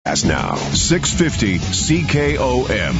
As now, 650 CKOM.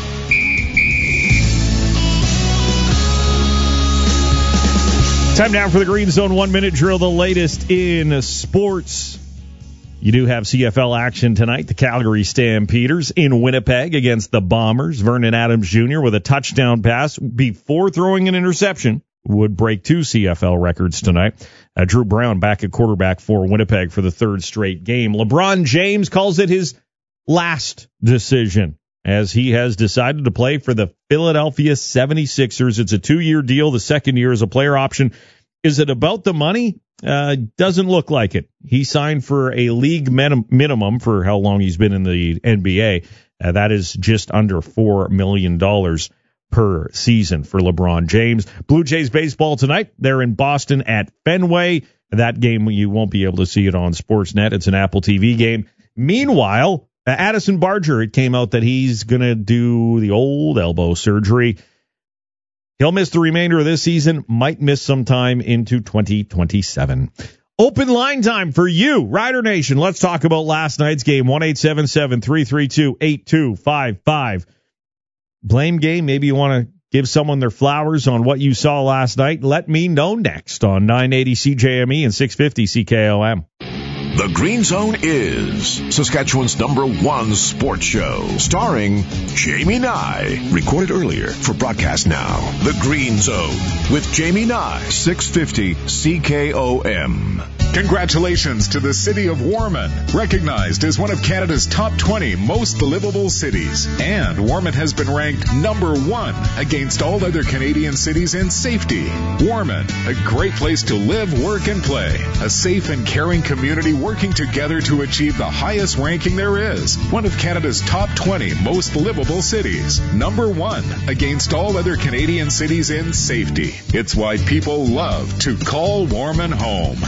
Time now for the Green Zone 1-minute drill, the latest in sports. You do have CFL action tonight. The Calgary Stampeders in Winnipeg against the Bombers. Vernon Adams Jr. with a touchdown pass before throwing an interception would break 2 CFL records tonight. Drew Brown back at quarterback for Winnipeg for the 3rd straight game. LeBron James calls it his last decision as he has decided to play for the Philadelphia 76ers. It's a 2-year deal. The 2nd year is a player option. Is it about the money? Doesn't look like it. He signed for a league minimum for how long he's been in the NBA. That is just under $4 million per season for LeBron James. Blue Jays baseball tonight. They're in Boston at Fenway. That game, you won't be able to see it on Sportsnet. It's an Apple TV game. Meanwhile, Addison Barger, it came out that he's going to do the old elbow surgery. He'll miss the remainder of this season, might miss some time into 2027. Open line time for you, Rider Nation. Let's talk about last night's game, 1-877-332-8255. Blame game, maybe you want to give someone their flowers on what you saw last night. Let me know next on 980 CJME and 650 CKOM. The Green Zone is Saskatchewan's #1 sports show, starring Jamie Nye. Recorded earlier for broadcast now. The Green Zone with Jamie Nye, 650 CKOM. Congratulations to the city of Warman, recognized as one of Canada's top 20 most livable cities. And Warman has been ranked #1 against all other Canadian cities in safety. Warman, a great place to live, work, and play. A safe and caring community working together to achieve the highest ranking there is. One of Canada's top 20 most livable cities. #1 against all other Canadian cities in safety. It's why people love to call Warman home.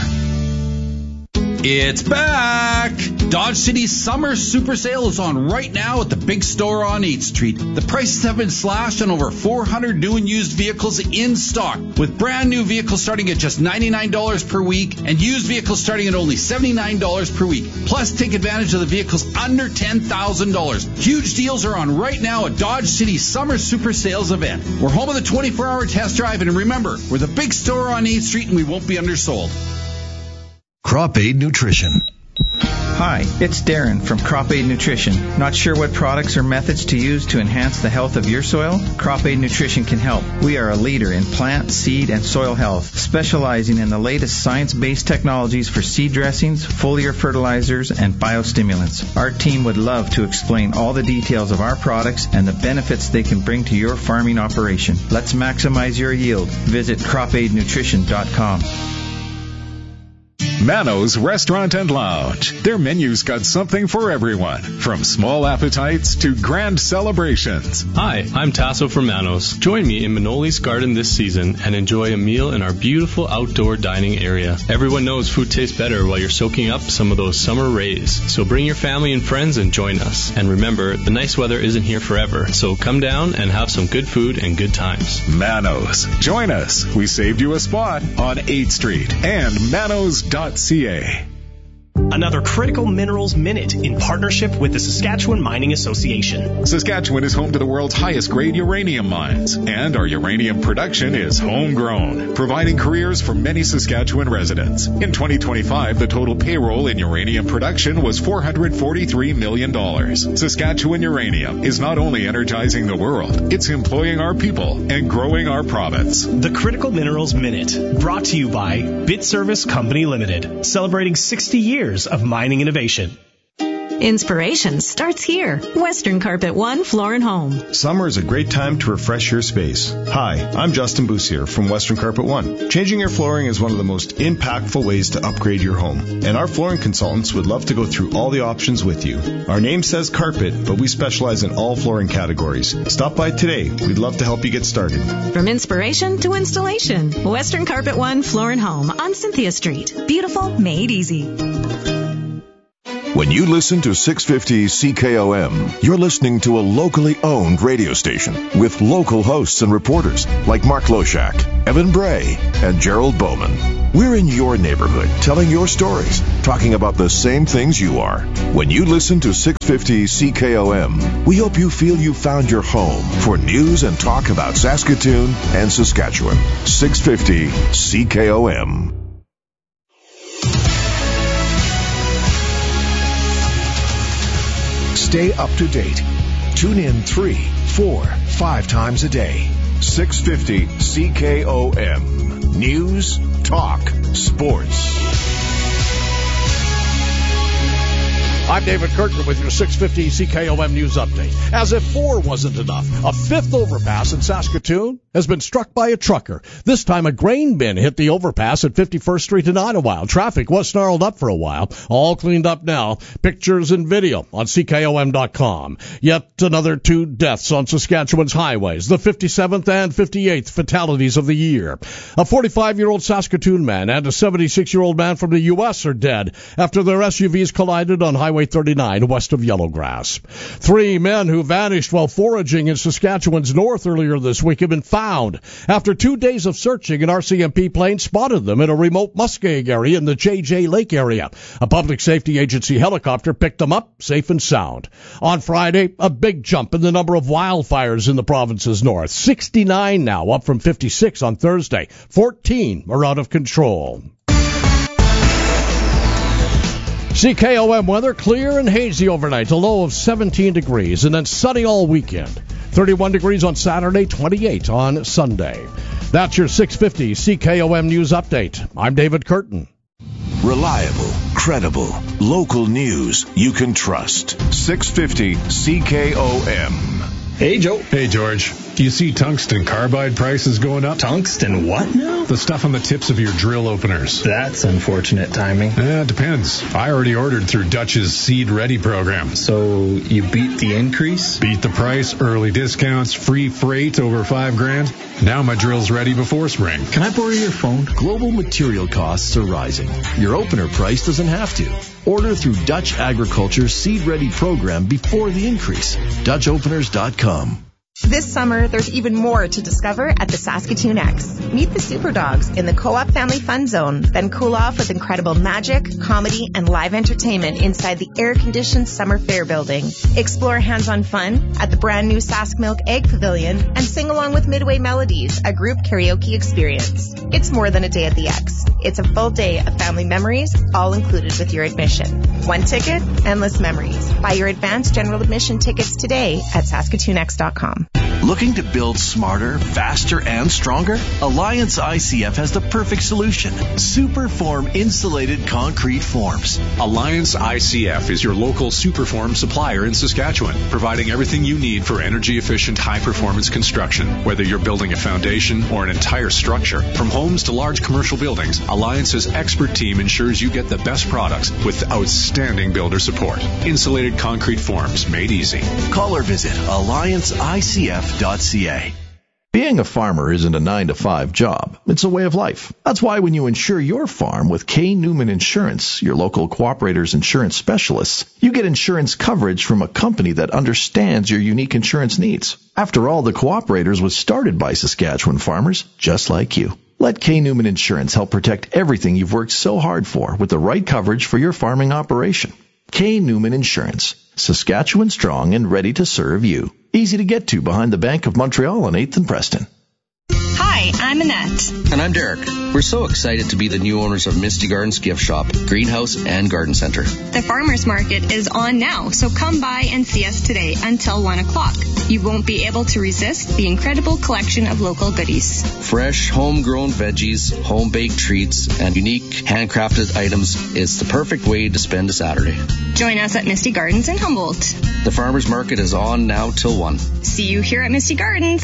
It's back! Dodge City's summer super sale is on right now at the big store on 8th Street. The prices have been slashed on over 400 new and used vehicles in stock, with brand new vehicles starting at just $99 per week and used vehicles starting at only $79 per week. Plus, take advantage of the vehicles under $10,000. Huge deals are on right now at Dodge City's summer super sales event. We're home of the 24-hour test drive, and remember, we're the big store on 8th Street and we won't be undersold. Crop Aid Nutrition. Hi, it's Darren from Crop Aid Nutrition. Not sure what products or methods to use to enhance the health of your soil? Crop Aid Nutrition can help. We are a leader in plant, seed, and soil health, specializing in the latest science-based technologies for seed dressings, foliar fertilizers, and biostimulants. Our team would love to explain all the details of our products and the benefits they can bring to your farming operation. Let's maximize your yield. Visit cropaidnutrition.com. Mano's Restaurant and Lounge. Their menu's got something for everyone, from small appetites to grand celebrations. Hi, I'm Tasso from Mano's. Join me in Manoli's Garden this season and enjoy a meal in our beautiful outdoor dining area. Everyone knows food tastes better while you're soaking up some of those summer rays. So bring your family and friends and join us. And remember, the nice weather isn't here forever, so come down and have some good food and good times. Mano's. Join us. We saved you a spot on 8th Street and manos.ca. Another Critical Minerals Minute in partnership with the Saskatchewan Mining Association. Saskatchewan is home to the world's highest grade uranium mines, and our uranium production is homegrown, providing careers for many Saskatchewan residents. In 2025, the total payroll in uranium production was $443 million. Saskatchewan Uranium is not only energizing the world, it's employing our people and growing our province. The Critical Minerals Minute, brought to you by BitService Company Limited, celebrating 60 years of mining innovation. Inspiration starts here. Western Carpet One Floor and Home. Summer is a great time to refresh your space. Hi, I'm Justin Boussier from Western Carpet One. Changing your flooring is one of the most impactful ways to upgrade your home, and our flooring consultants would love to go through all the options with you. Our name says carpet, but we specialize in all flooring categories. Stop by today. We'd love to help you get started. From inspiration to installation, Western Carpet One Floor and Home on Cynthia Street. Beautiful, made easy. When you listen to 650 CKOM, you're listening to a locally owned radio station with local hosts and reporters like Mark Loshak, Evan Bray, and Gerald Bowman. We're in your neighborhood, telling your stories, talking about the same things you are. When you listen to 650 CKOM, we hope you feel you found your home for news and talk about Saskatoon and Saskatchewan. 650 CKOM. Stay up to date. Tune in 3, 4, 5 times a day. 650 CKOM. News, talk, sports. I'm David Kirkman with your 650 CKOM News Update. As if 4 wasn't enough, a 5th overpass in Saskatoon has been struck by a trucker. This time a grain bin hit the overpass at 51st Street in Idlewild. Traffic was snarled up for a while. All cleaned up now. Pictures and video on CKOM.com. Yet another 2 deaths on Saskatchewan's highways. The 57th and 58th fatalities of the year. A 45-year-old Saskatoon man and a 76-year-old man from the U.S. are dead after their SUVs collided on Highway 39 west of Yellowgrass. 3 men who vanished while foraging in Saskatchewan's north earlier this week have been found. After 2 days of searching, an RCMP plane spotted them in a remote muskeg area in the JJ Lake area. A public safety agency helicopter picked them up safe and sound. On Friday, a big jump in the number of wildfires in the province's north. 69 now, up from 56 on Thursday. 14 are out of control. CKOM weather, clear and hazy overnight, a low of 17 degrees, and then sunny all weekend. 31 degrees on Saturday, 28 on Sunday. That's your 650 CKOM News Update. I'm David Curtin. Reliable, credible, local news you can trust. 650 CKOM. Hey, Joe. Hey, George. Do you see tungsten carbide prices going up? Tungsten what now? The stuff on the tips of your drill openers. That's unfortunate timing. It depends. I already ordered through Dutch's Seed Ready program. So you beat the increase? Beat the price, early discounts, free freight over $5,000. Now my drill's ready before spring. Can I borrow your phone? Global material costs are rising. Your opener price doesn't have to. Order through Dutch Agriculture's Seed Ready program before the increase. DutchOpeners.com. This summer, there's even more to discover at the Saskatoon X. Meet the Super Dogs in the Co-op Family Fun Zone, then cool off with incredible magic, comedy, and live entertainment inside the air-conditioned Summer Fair building. Explore hands-on fun at the brand new Sask Milk Egg Pavilion and sing along with Midway Melodies, a group karaoke experience. It's more than a day at the X. It's a full day of family memories, all included with your admission. 1 ticket, endless memories. Buy your advanced general admission tickets today at SaskatoonX.com. Looking to build smarter, faster, and stronger? Alliance ICF has the perfect solution. Superform insulated concrete forms. Alliance ICF is your local Superform supplier in Saskatchewan, providing everything you need for energy-efficient, high-performance construction. Whether you're building a foundation or an entire structure, from homes to large commercial buildings, Alliance's expert team ensures you get the best products with outstanding builder support. Insulated concrete forms made easy. Call or visit AllianceICF.ca. Being a farmer isn't a 9-to-5 job. It's a way of life. That's why when you insure your farm with K. Newman Insurance, your local Cooperator's insurance specialists, you get insurance coverage from a company that understands your unique insurance needs. After all, the Cooperator's was started by Saskatchewan farmers just like you. Let K. Newman Insurance help protect everything you've worked so hard for with the right coverage for your farming operation. K. Newman Insurance, Saskatchewan strong and ready to serve you. Easy to get to behind the Bank of Montreal on 8th and Preston. Hi, I'm Annette. And I'm Derek. We're so excited to be the new owners of Misty Gardens Gift Shop, Greenhouse, and Garden Center. The farmers market is on now, so come by and see us today until 1 o'clock. You won't be able to resist the incredible collection of local goodies. Fresh, homegrown veggies, home-baked treats, and unique handcrafted items is the perfect way to spend a Saturday. Join us at Misty Gardens in Humboldt. The farmers market is on now till 1. See you here at Misty Gardens.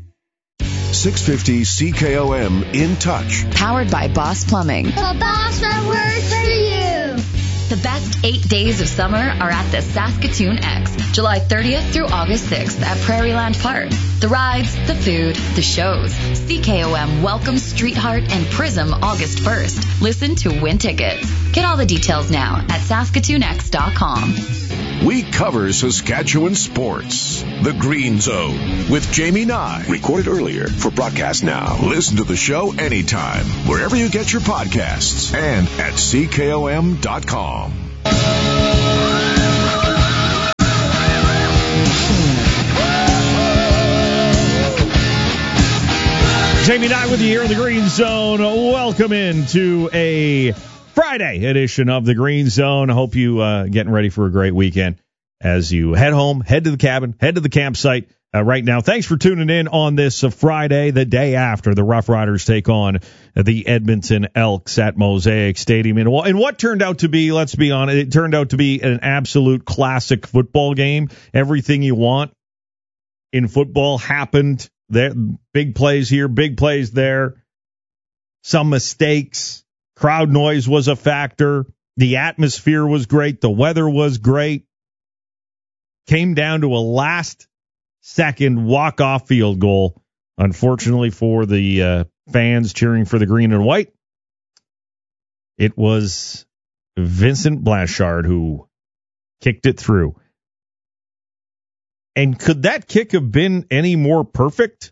650 CKOM In Touch. Powered by Boss Plumbing. The boss that works for you. The best 8 days of summer are at the Saskatoon X, July 30th through August 6th at Prairieland Park. The rides, the food, the shows. CKOM welcomes Street Heart and Prism August 1st. Listen to win tickets. Get all the details now at SaskatoonX.com. We cover Saskatchewan sports. The Green Zone with Jamie Nye. Recorded earlier for broadcast now. Listen to the show anytime, wherever you get your podcasts, and at CKOM.com. Jamie Nye with you here in the Green Zone. Welcome into a Friday edition of the Green Zone. I hope you getting ready for a great weekend as you head home, head to the cabin, head to the campsite right now. Thanks for tuning in on this Friday, the day after the Rough Riders take on the Edmonton Elks at Mosaic Stadium. And what turned out to be, let's be honest, it turned out to be an absolute classic football game. Everything you want in football happened. There, big plays here, big plays there, some mistakes. Crowd noise was a factor. The atmosphere was great. The weather was great. Came down to a last-second walk-off field goal, unfortunately for the fans cheering for the green and white. It was Vincent Blanchard who kicked it through. And could that kick have been any more perfect?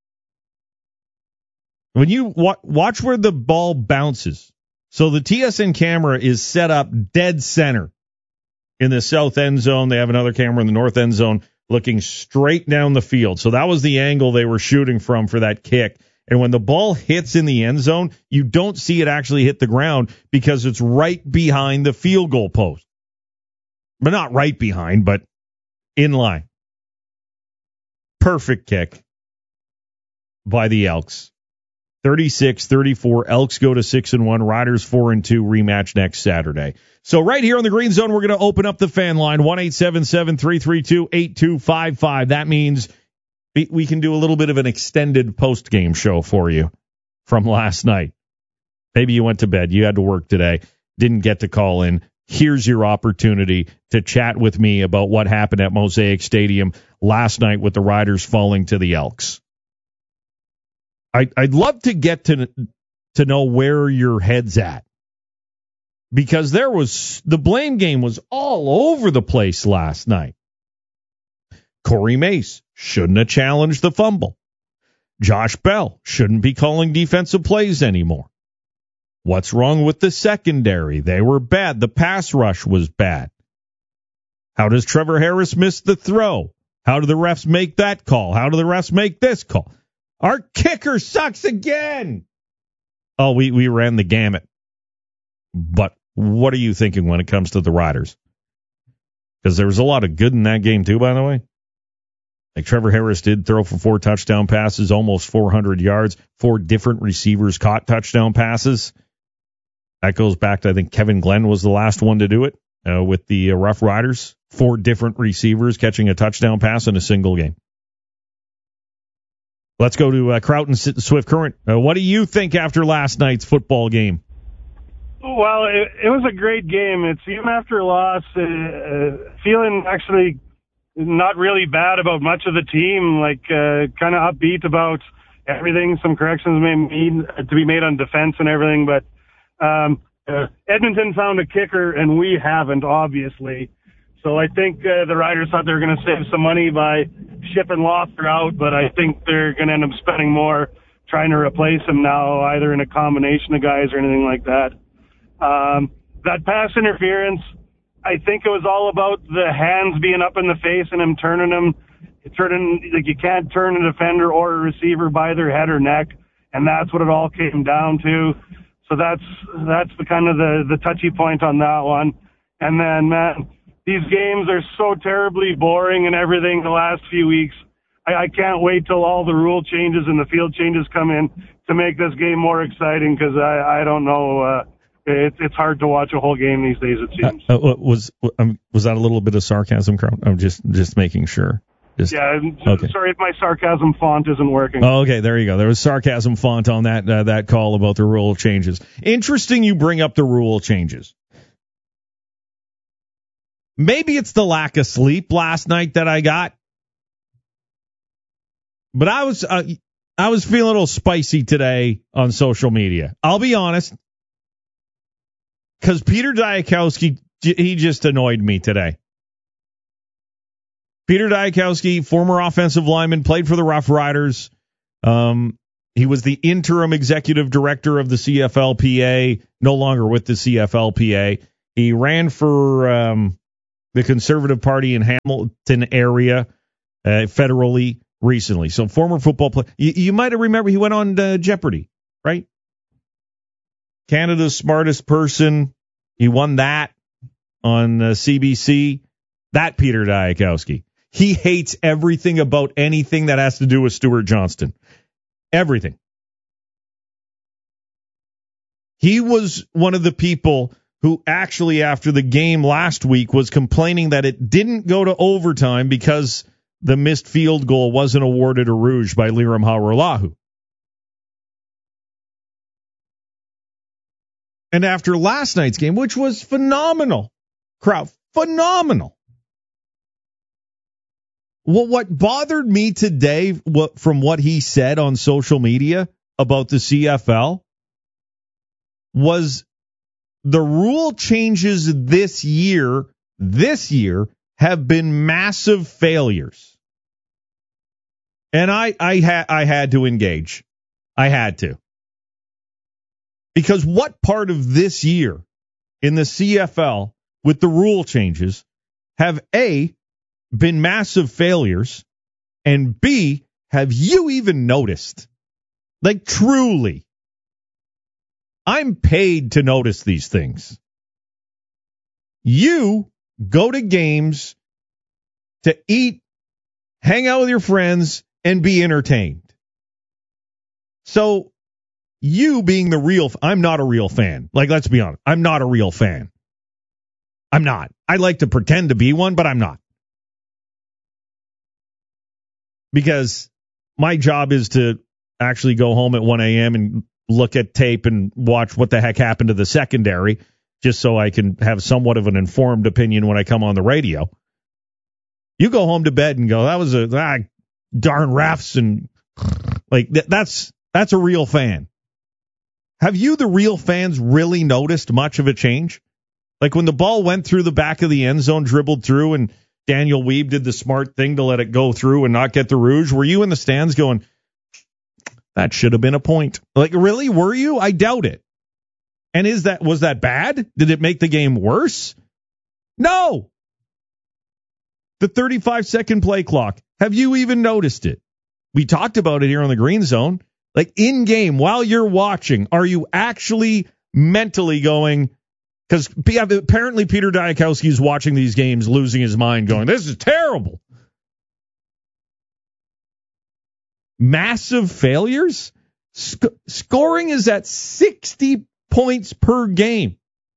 When you watch where the ball bounces. So the TSN camera is set up dead center in the south end zone. They have another camera in the north end zone looking straight down the field. So that was the angle they were shooting from for that kick. And when the ball hits in the end zone, you don't see it actually hit the ground because it's right behind the field goal post. But not right behind, but in line. Perfect kick by the Elks. 36-34. Elks go to 6-1. Riders 4-2. Rematch next Saturday. So right here on the Green Zone, we're going to open up the fan line 1-877-332-8255. That means we can do a little bit of an extended post-game show for you from last night. Maybe you went to bed. You had to work today. Didn't get to call in. Here's your opportunity to chat with me about what happened at Mosaic Stadium last night with the Riders falling to the Elks. I'd love to get to know where your head's at, because the blame game was all over the place last night. Corey Mace shouldn't have challenged the fumble. Josh Bell shouldn't be calling defensive plays anymore. What's wrong with the secondary? They were bad. The pass rush was bad. How does Trevor Harris miss the throw? How do the refs make that call? How do the refs make this call? Our kicker sucks again. Oh, we ran the gamut. But what are you thinking when it comes to the Riders? Because there was a lot of good in that game too, by the way. Like Trevor Harris did throw for 4 touchdown passes, almost 400 yards. 4 different receivers caught touchdown passes. That goes back to, I think, Kevin Glenn was the last one to do it with the Rough Riders. 4 different receivers catching a touchdown pass in a single game. Let's go to Croton Swift Current. What do you think after last night's football game? Well, it was a great game. It's even after a loss, feeling actually not really bad about much of the team, like kind of upbeat about everything. Some corrections may need to be made on defense and everything, but Edmonton found a kicker, and we haven't, obviously. So I think the Riders thought they were going to save some money by shipping Loeffler out, but I think they're going to end up spending more trying to replace him now, either in a combination of guys or anything like that. That pass interference, I think it was all about the hands being up in the face and him turning, like you can't turn a defender or a receiver by their head or neck, and that's what it all came down to. So that's the kind of the touchy point on that one. And then, man, these games are so terribly boring and everything the last few weeks. I can't wait till all the rule changes and the field changes come in to make this game more exciting, because I don't know. It's hard to watch a whole game these days, it seems. Was that a little bit of sarcasm, Crown? I'm just making sure. Okay. Sorry if my sarcasm font isn't working. Oh, okay, there you go. There was sarcasm font on that call about the rule changes. Interesting you bring up the rule changes. Maybe it's the lack of sleep last night that I got. But I was feeling a little spicy today on social media. I'll be honest. Because Peter Diakowski, he just annoyed me today. Peter Diakowski, former offensive lineman, played for the Rough Riders. He was the interim executive director of the CFLPA, no longer with the CFLPA. He ran for the Conservative Party in Hamilton area federally recently. So former football player. You might have remembered he went on Jeopardy, right? Canada's Smartest Person. He won that on CBC. That Peter Diakowski. He hates everything about anything that has to do with Stuart Johnston. Everything. He was one of the people who actually, after the game last week, was complaining that it didn't go to overtime because the missed field goal wasn't awarded a rouge by Liram Hauerlahu. And after last night's game, which was phenomenal, crowd, phenomenal. Well, what bothered me today from what he said on social media about the CFL was the rule changes this year have been massive failures. And I had to engage. I had to. Because what part of this year in the CFL with the rule changes have A, been massive failures, and B, have you even noticed? Like, truly. I'm paid to notice these things. You go to games to eat, hang out with your friends, and be entertained. So, you being the real, I'm not a real fan. Like, let's be honest. I'm not a real fan. I'm not. I like to pretend to be one, but I'm not. Because my job is to actually go home at 1 a.m. and look at tape and watch what the heck happened to the secondary, just so I can have somewhat of an informed opinion when I come on the radio. You go home to bed and go, that was a darn refs, and like that's a real fan. Have you, the real fans, really noticed much of a change? Like when the ball went through the back of the end zone, dribbled through, and Daniel Weeb did the smart thing to let it go through and not get the rouge. Were you in the stands going, that should have been a point? Like, really? Were you? I doubt it. And was that bad? Did it make the game worse? No. The 35-second play clock. Have you even noticed it? We talked about it here on the Green Zone. Like, in game, while you're watching, are you actually mentally going, because apparently Peter Diakowski is watching these games, losing his mind, going, this is terrible. Massive failures? Scoring is at 60 points per game.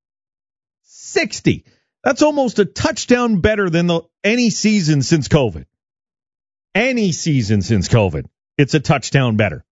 60. That's almost a touchdown better than any season since COVID. Any season since COVID. It's a touchdown better.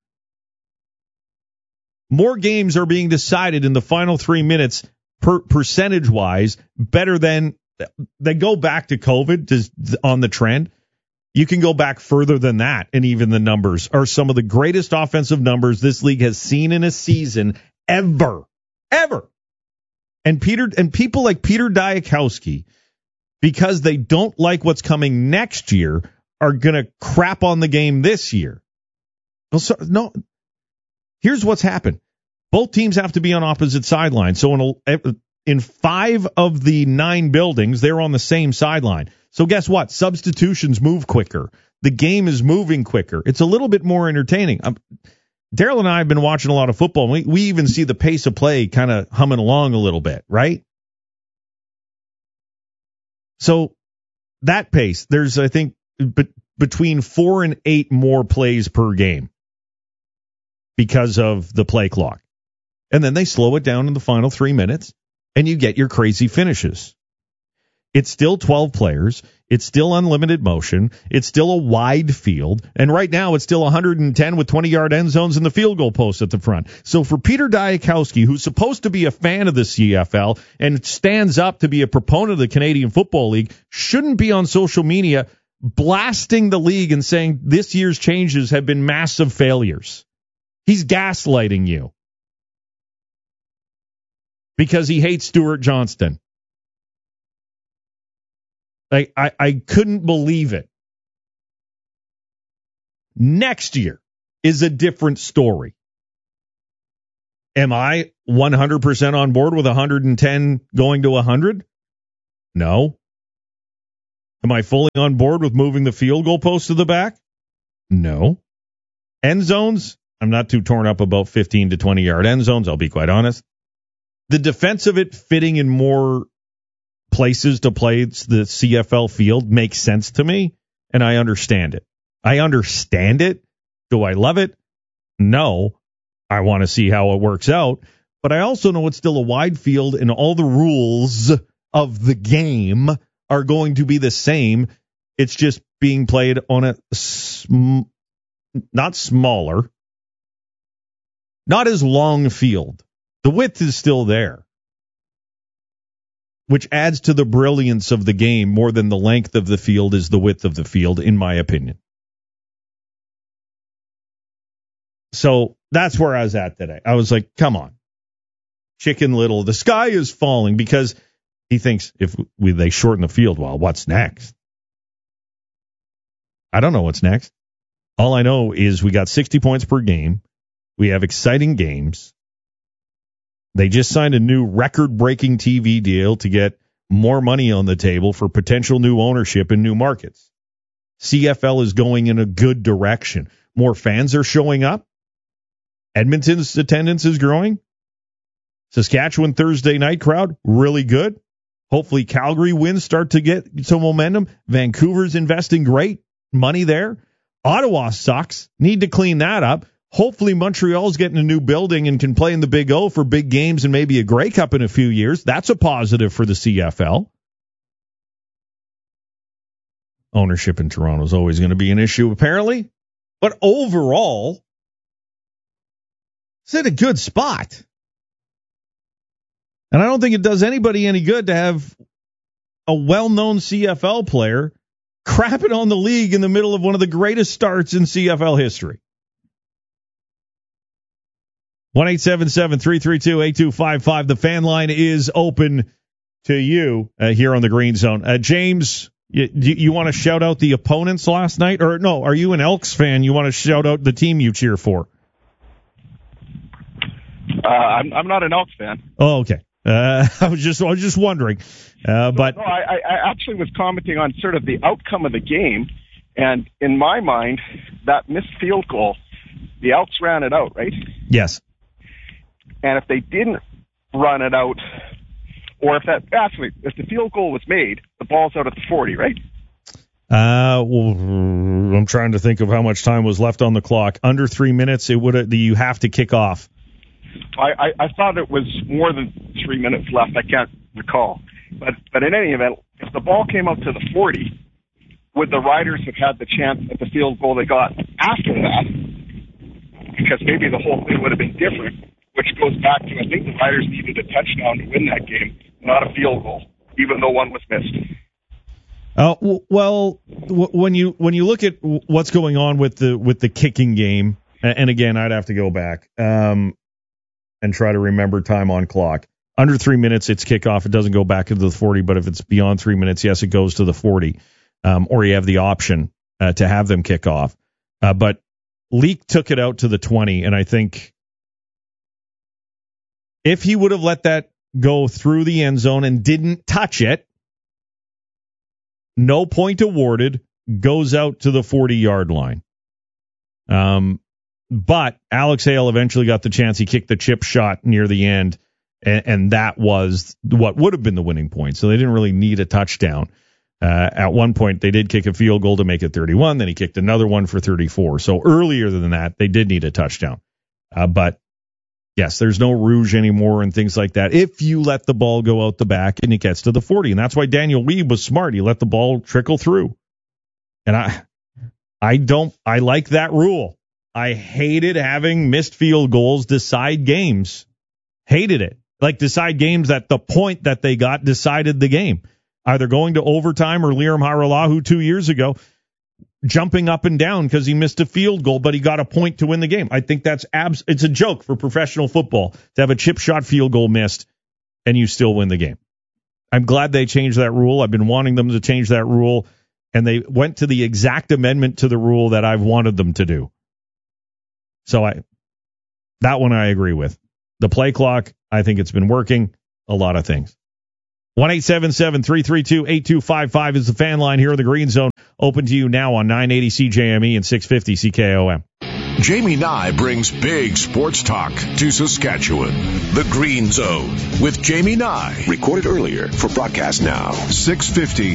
More games are being decided in the final 3 minutes percentage-wise better than they go back to COVID on the trend. You can go back further than that, and even the numbers are some of the greatest offensive numbers this league has seen in a season ever. And people like Peter Diakowski, because they don't like what's coming next year, are going to crap on the game this year. No. Here's what's happened. Both teams have to be on opposite sidelines. So in 5 of the 9 buildings, they're on the same sideline. So guess what? Substitutions move quicker. The game is moving quicker. It's a little bit more entertaining. Daryl and I have been watching a lot of football, and we even see the pace of play kind of humming along a little bit, right? So that pace, there's, I think, between 4 and 8 more plays per game because of the play clock. And then they slow it down in the final 3 minutes, and you get your crazy finishes. It's still 12 players. It's still unlimited motion. It's still a wide field. And right now it's still 110 with 20-yard end zones and the field goal post at the front. So for Peter Diakowski, who's supposed to be a fan of the CFL and stands up to be a proponent of the Canadian Football League, shouldn't be on social media blasting the league and saying this year's changes have been massive failures. He's gaslighting you because he hates Stuart Johnston. I couldn't believe it. Next year is a different story. Am I 100% on board with 110 going to 100? No. Am I fully on board with moving the field goal post to the back? No. End zones? I'm not too torn up about 15 to 20-yard end zones, I'll be quite honest. The defense of it fitting in more places to play the CFL field makes sense to me, and I understand it. Do I love it? No. I want to see how it works out, but I also know it's still a wide field, and all the rules of the game are going to be the same. It's just being played on a not smaller, not as long field. The width is still there, which adds to the brilliance of the game more than the length of the field is the width of the field, in my opinion. So that's where I was at today. I was like, come on. Chicken Little, the sky is falling, because he thinks if they shorten the field, well, what's next? I don't know what's next. All I know is we got 60 points per game. We have exciting games. They just signed a new record-breaking TV deal to get more money on the table for potential new ownership in new markets. CFL is going in a good direction. More fans are showing up. Edmonton's attendance is growing. Saskatchewan Thursday night crowd, really good. Hopefully Calgary wins start to get some momentum. Vancouver's investing great money there. Ottawa sucks. Need to clean that up. Hopefully Montreal's getting a new building and can play in the Big O for big games and maybe a Grey Cup in a few years. That's a positive for the CFL. Ownership in Toronto is always going to be an issue, apparently. But overall, it's in a good spot. And I don't think it does anybody any good to have a well-known CFL player crapping on the league in the middle of one of the greatest starts in CFL history. 1-877-332-8255. The fan line is open to you here on the Green Zone. James, you want to shout out the opponents last night? Or no, are you an Elks fan? You want to shout out the team you cheer for? I'm not an Elks fan. Oh, okay. I was just wondering. But no, I actually was commenting on sort of the outcome of the game, and in my mind, that missed field goal, the Elks ran it out, right? Yes. And if they didn't run it out, or if the field goal was made, the ball's out at the 40, right? Well, I'm trying to think of how much time was left on the clock. Under 3 minutes, you have to kick off. I thought it was more than 3 minutes left. I can't recall. But in any event, if the ball came up to the 40, would the Riders have had the chance at the field goal they got after that? Because maybe the whole thing would have been different, which goes back to, I think the Riders needed a touchdown to win that game, not a field goal, even though one was missed. Well, when you look at what's going on with the kicking game, and again, I'd have to go back and try to remember time on clock. Under 3 minutes, it's kickoff. It doesn't go back into the 40, but if it's beyond 3 minutes, yes, it goes to the 40, or you have the option to have them kick off. But Leak took it out to the 20, and I think if he would have let that go through the end zone and didn't touch it, no point awarded, goes out to the 40-yard line. But Alex Hale eventually got the chance. He kicked the chip shot near the end, and that was what would have been the winning point. So they didn't really need a touchdown. At one point, they did kick a field goal to make it 31. Then he kicked another one for 34. So earlier than that, they did need a touchdown. But Yes, there's no rouge anymore and things like that. If you let the ball go out the back and it gets to the 40, and that's why Daniel Weeb was smart. He let the ball trickle through. And I like that rule. I hated having missed field goals decide games. Hated it. Like decide games at the point that they got decided the game. Either going to overtime or Liam Haralahu 2 years ago jumping up and down because he missed a field goal, but he got a point to win the game. I think that's it's a joke for professional football to have a chip shot field goal missed and you still win the game. I'm glad they changed that rule. I've been wanting them to change that rule, and they went to the exact amendment to the rule that I've wanted them to do. So that one I agree with. The play clock, I think it's been working. A lot of things. 1-877-332-8255 is the fan line here in the Green Zone. Open to you now on 980 CJME and 650 CKOM. Jamie Nye brings big sports talk to Saskatchewan. The Green Zone with Jamie Nye. Recorded earlier for broadcast now. 650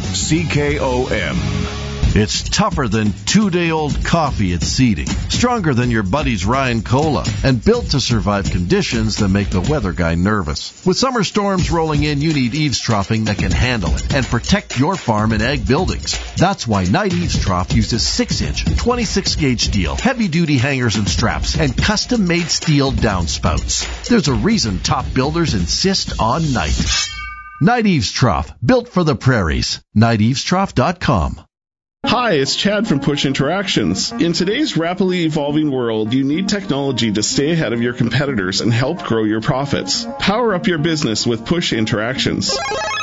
CKOM. It's tougher than 2-day-old coffee at seeding, stronger than your buddy's Ryan Cola, and built to survive conditions that make the weather guy nervous. With summer storms rolling in, you need eavesdropping that can handle it and protect your farm and ag buildings. That's why Night Eavesdrop uses 6-inch, 26-gauge steel, heavy-duty hangers and straps, and custom-made steel downspouts. There's a reason top builders insist on Night. Night Eavesdrop, built for the prairies. NightEavesdrop.com. Hi, it's Chad from Push Interactions. In today's rapidly evolving world, you need technology to stay ahead of your competitors and help grow your profits. Power up your business with Push Interactions.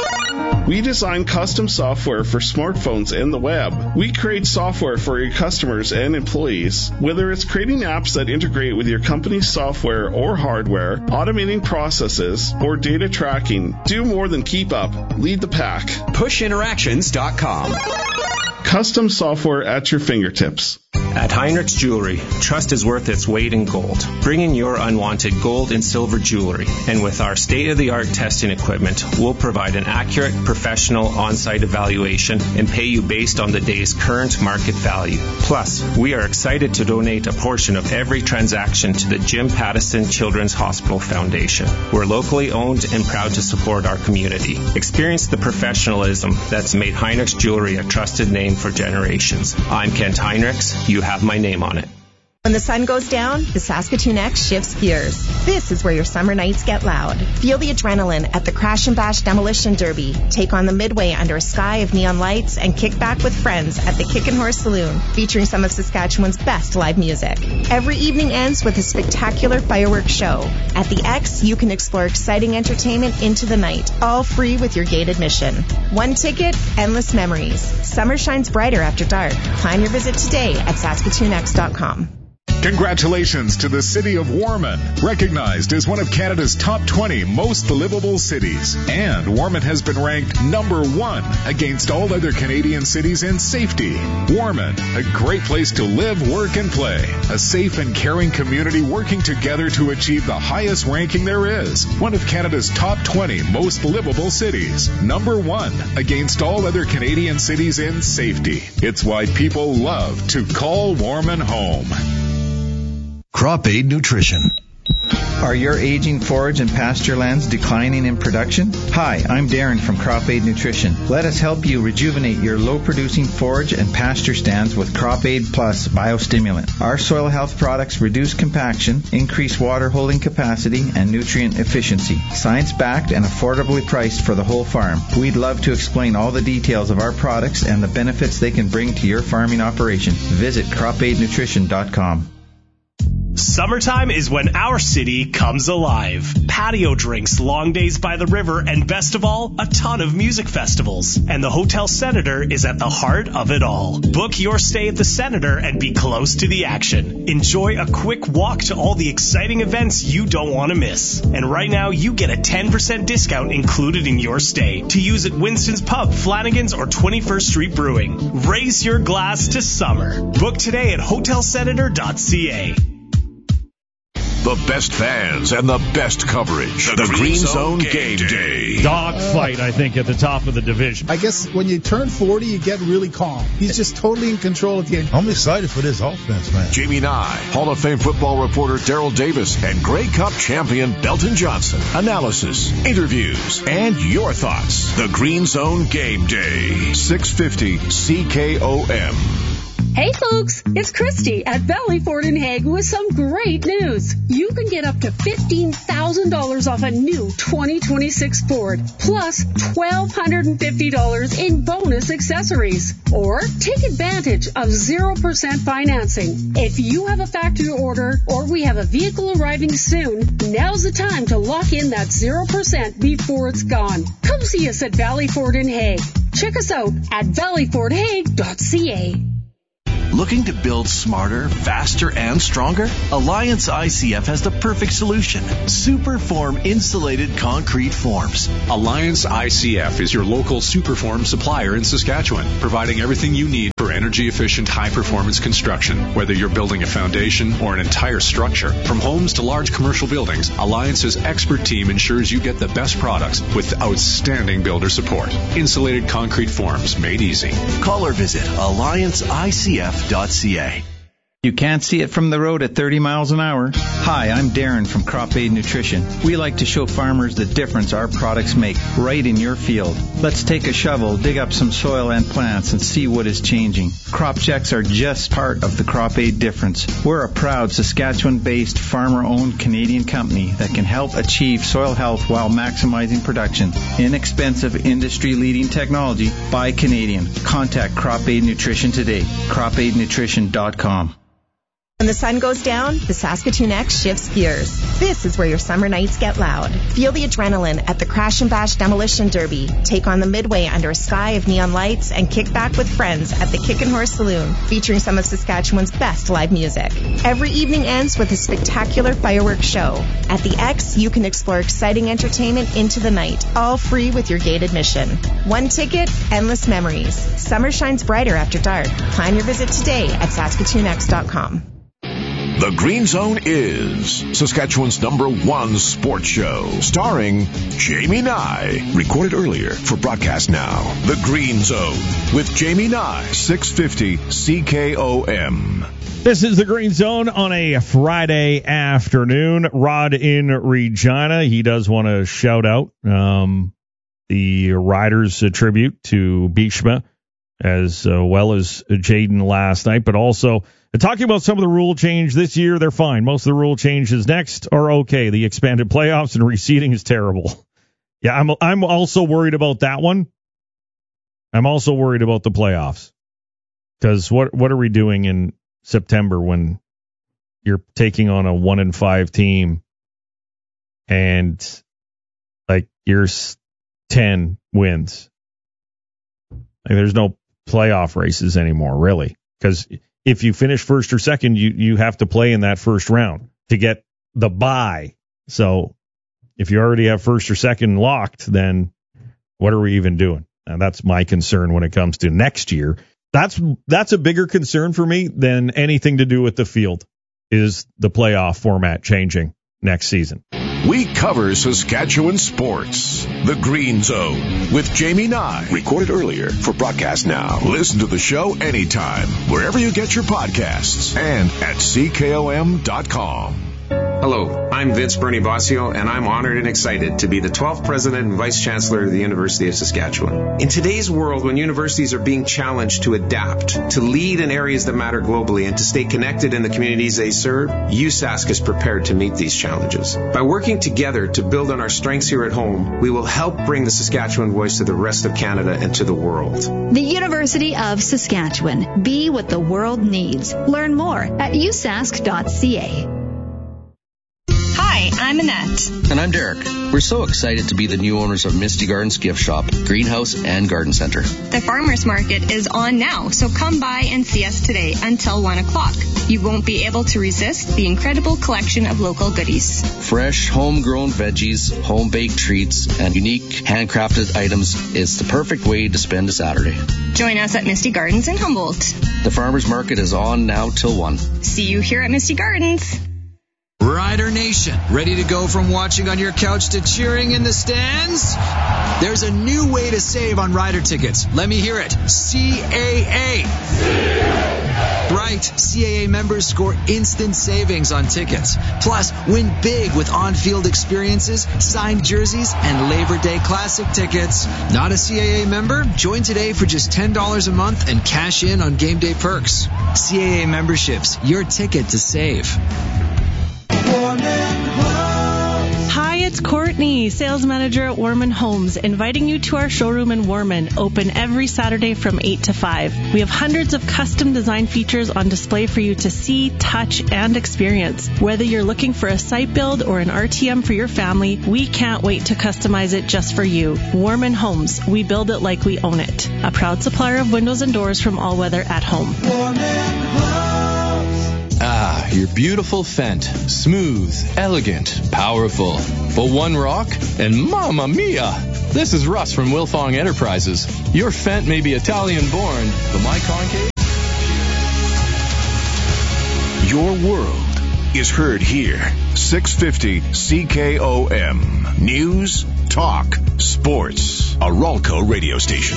We design custom software for smartphones and the web. We create software for your customers and employees. Whether it's creating apps that integrate with your company's software or hardware, automating processes, or data tracking, do more than keep up. Lead the pack. PushInteractions.com. Custom software at your fingertips. At Heinrich's Jewelry, trust is worth its weight in gold. Bring in your unwanted gold and silver jewelry, and with our state-of-the-art testing equipment, we'll provide an accurate, professional on-site evaluation and pay you based on the day's current market value. Plus, we are excited to donate a portion of every transaction to the Jim Pattison Children's Hospital Foundation. We're locally owned and proud to support our community. Experience the professionalism that's made Heinrich's Jewelry a trusted name for generations. I'm Kent Heinrichs. You have my name on it. When the sun goes down, the Saskatoon X shifts gears. This is where your summer nights get loud. Feel the adrenaline at the Crash and Bash Demolition Derby. Take on the Midway under a sky of neon lights and kick back with friends at the Kick and Horse Saloon, featuring some of Saskatchewan's best live music. Every evening ends with a spectacular fireworks show. At the X, you can explore exciting entertainment into the night, all free with your gate admission. One ticket, endless memories. Summer shines brighter after dark. Plan your visit today at SaskatoonX.com. Congratulations to the City of Warman, recognized as one of Canada's top 20 most livable cities. And Warman has been ranked #1 against all other Canadian cities in safety. Warman, a great place to live, work, and play. A safe and caring community working together to achieve the highest ranking there is. One of Canada's top 20 most livable cities. #1 against all other Canadian cities in safety. It's why people love to call Warman home. Crop Aid Nutrition. Are your aging forage and pasture lands declining in production? Hi, I'm Darren from Crop Aid Nutrition. Let us help you rejuvenate your low-producing forage and pasture stands with Crop Aid Plus Biostimulant. Our soil health products reduce compaction, increase water holding capacity, and nutrient efficiency. Science-backed and affordably priced for the whole farm. We'd love to explain all the details of our products and the benefits they can bring to your farming operation. Visit cropaidnutrition.com. Summertime is when our city comes alive. Patio drinks, long days by the river, and best of all, a ton of music festivals. And the Hotel Senator is at the heart of it all. Book your stay at the Senator and be close to the action. Enjoy a quick walk to all the exciting events you don't want to miss. And right now, you get a 10% discount included in your stay to use at Winston's Pub, Flanagan's, or 21st Street Brewing. Raise your glass to summer. Book today at hotelsenator.ca. the best fans, and the best coverage. The Green Zone Game Day. Dogfight, I think, at the top of the division. I guess when you turn 40, you get really calm. He's just totally in control of the game. I'm excited for this offense, man. Jamie Nye, Hall of Fame football reporter Daryl Davis, and Grey Cup champion Belton Johnson. Analysis, interviews, and your thoughts. The Green Zone Game Day. 650 CKOM. Hey folks, it's Christy at Valley Ford in Hague with some great news. You can get up to $15,000 off a new 2026 Ford, plus $1,250 in bonus accessories. Or take advantage of 0% financing. If you have a factory order or we have a vehicle arriving soon, now's the time to lock in that 0% before it's gone. Come see us at Valley Ford in Hague. Check us out at valleyfordhague.ca. Looking to build smarter, faster, and stronger? Alliance ICF has the perfect solution. Superform insulated concrete forms. Alliance ICF is your local Superform supplier in Saskatchewan, providing everything you need for energy-efficient, high-performance construction. Whether you're building a foundation or an entire structure, from homes to large commercial buildings, Alliance's expert team ensures you get the best products with outstanding builder support. Insulated concrete forms made easy. Call or visit AllianceICF.ca. You can't see it from the road at 30 miles an hour. Hi, I'm Darren from Crop Aid Nutrition. We like to show farmers the difference our products make right in your field. Let's take a shovel, dig up some soil and plants, and see what is changing. Crop checks are just part of the Crop Aid difference. We're a proud Saskatchewan-based, farmer-owned Canadian company that can help achieve soil health while maximizing production. Inexpensive, industry-leading technology by Canadian. Contact Crop Aid Nutrition today. CropAidNutrition.com. When the sun goes down, the Saskatoon X shifts gears. This is where your summer nights get loud. Feel the adrenaline at the Crash and Bash Demolition Derby. Take on the Midway under a sky of neon lights and kick back with friends at the Kick and Horse Saloon, featuring some of Saskatchewan's best live music. Every evening ends with a spectacular fireworks show. At the X, you can explore exciting entertainment into the night, all free with your gate admission. One ticket, endless memories. Summer shines brighter after dark. Plan your visit today at SaskatoonX.com. The Green Zone is Saskatchewan's #1 sports show, starring Jamie Nye. Recorded earlier for broadcast now. The Green Zone with Jamie Nye, 650 CKOM. This is the Green Zone on a Friday afternoon. Rod in Regina. He does want to shout out the Riders tribute to Bishma, as well as Jaden last night, but also talking about some of the rule change this year. They're fine. Most of the rule changes next are okay. The expanded playoffs and reseeding is terrible. Yeah, I'm also worried about that one. I'm also worried about the playoffs, because what are we doing in September when you're taking on a 1-5 team and like you're 10 wins? Like, there's no playoff races anymore, really, because if you finish first or second, you have to play in that first round to get the bye. So if you already have first or second locked, then what are we even doing? And that's my concern when it comes to next year. That's a bigger concern for me than anything to do with the field, is the playoff format changing next season. We cover Saskatchewan sports. The Green Zone with Jamie Nye. Recorded earlier for broadcast now. Listen to the show anytime, wherever you get your podcasts, and at CKOM.com. Hello, I'm Vince Bernie Bossio, and I'm honored and excited to be the 12th President and Vice Chancellor of the University of Saskatchewan. In today's world, when universities are being challenged to adapt, to lead in areas that matter globally, and to stay connected in the communities they serve, USask is prepared to meet these challenges. By working together to build on our strengths here at home, we will help bring the Saskatchewan voice to the rest of Canada and to the world. The University of Saskatchewan. Be what the world needs. Learn more at usask.ca. Hi, I'm Annette. And I'm Derek. We're so excited to be the new owners of Misty Gardens Gift Shop, Greenhouse, and Garden Center. The farmers market is on now, so come by and see us today until 1 o'clock. You won't be able to resist the incredible collection of local goodies. Fresh, homegrown veggies, home-baked treats, and unique handcrafted items is the perfect way to spend a Saturday. Join us at Misty Gardens in Humboldt. The farmers market is on now till 1. See you here at Misty Gardens. Rider Nation, ready to go from watching on your couch to cheering in the stands? There's a new way to save on Rider tickets. Let me hear it. CAA. Right, CAA members score instant savings on tickets. Plus, win big with on-field experiences, signed jerseys, and Labor Day Classic tickets. Not a CAA member? Join today for just $10 a month and cash in on game day perks. CAA memberships, your ticket to save. Hi, it's Courtney, sales manager at Warman Homes, inviting you to our showroom in Warman, open every Saturday from 8 to 5. We have hundreds of custom design features on display for you to see, touch, and experience. Whether you're looking for a site build or an RTM for your family, we can't wait to customize it just for you. Warman Homes, we build it like we own it. A proud supplier of windows and doors from All Weather at Home. Ah, your beautiful Fendt. Smooth, elegant, powerful. But one rock, and mamma mia! This is Russ from Wilfong Enterprises. Your Fendt may be Italian-born, but my concave... Your world is heard here. 650 CKOM. News, talk, sports. A Ralco radio station.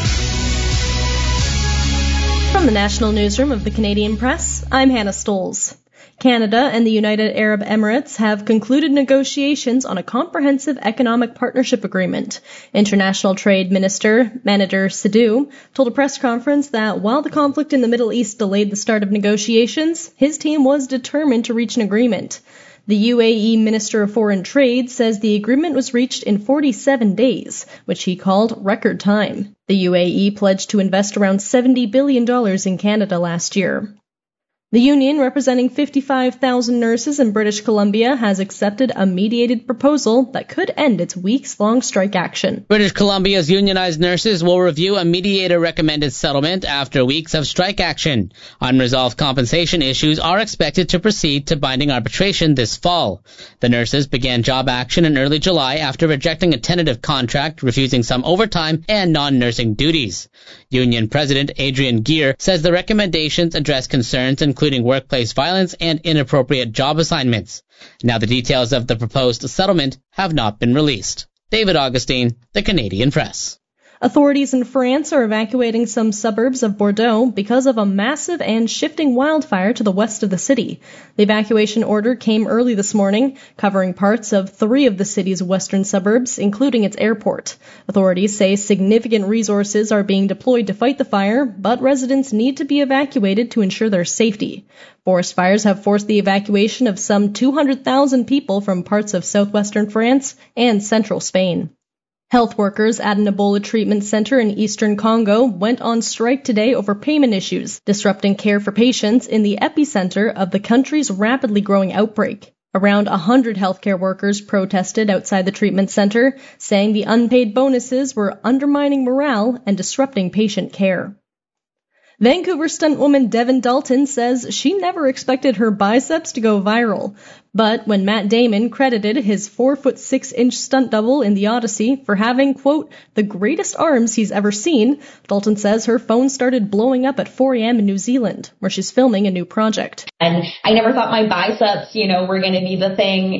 From the National Newsroom of the Canadian Press, I'm Hannah Stoles. Canada and the United Arab Emirates have concluded negotiations on a comprehensive economic partnership agreement. International Trade Minister Manedir Sidhu told a press conference that while the conflict in the Middle East delayed the start of negotiations, his team was determined to reach an agreement. The UAE Minister of Foreign Trade says the agreement was reached in 47 days, which he called record time. The UAE pledged to invest around $70 billion in Canada last year. The union, representing 55,000 nurses in British Columbia, has accepted a mediated proposal that could end its weeks-long strike action. British Columbia's unionized nurses will review a mediator-recommended settlement after weeks of strike action. Unresolved compensation issues are expected to proceed to binding arbitration this fall. The nurses began job action in early July after rejecting a tentative contract, refusing some overtime and non-nursing duties. Union President Adrian Geer says the recommendations address concerns including workplace violence and inappropriate job assignments. Now the details of the proposed settlement have not been released. David Augustine, The Canadian Press. Authorities in France are evacuating some suburbs of Bordeaux because of a massive and shifting wildfire to the west of the city. The evacuation order came early this morning, covering parts of 3 of the city's western suburbs, including its airport. Authorities say significant resources are being deployed to fight the fire, but residents need to be evacuated to ensure their safety. Forest fires have forced the evacuation of some 200,000 people from parts of southwestern France and central Spain. Health workers at an Ebola treatment center in eastern Congo went on strike today over payment issues, disrupting care for patients in the epicenter of the country's rapidly growing outbreak. Around 100 healthcare workers protested outside the treatment center, saying the unpaid bonuses were undermining morale and disrupting patient care. Vancouver stuntwoman Devin Dalton says she never expected her biceps to go viral. But when Matt Damon credited his 4'6" stunt double in The Odyssey for having, quote, the greatest arms he's ever seen, Dalton says her phone started blowing up at 4 a.m. in New Zealand, where she's filming a new project. And I never thought my biceps, were going to be the thing